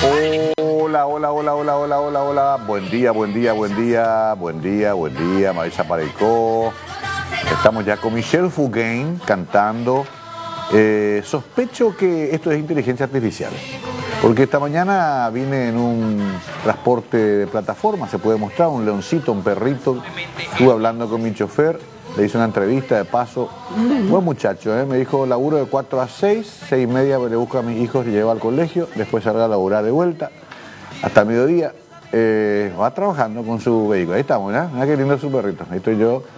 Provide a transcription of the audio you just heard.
Hola, hola, hola, hola, hola, hola, hola. Buen día, buen día, buen día, buen día, buen día, Marisa Pareco. Estamos ya con Michel Fugain cantando. Sospecho que esto es inteligencia artificial, porque esta mañana vine en un transporte de plataforma, se puede mostrar, un leoncito, un perrito. Estuve hablando con mi chofer, le hice una entrevista de paso. Buen muchacho, me dijo laburo de 4 a 6, 6 y media le busco a mis hijos y llevo al colegio, después salga a laburar de vuelta hasta mediodía. Va trabajando con su vehículo. Ahí estamos, ¿no? Mira qué lindo su perrito. Ahí estoy yo.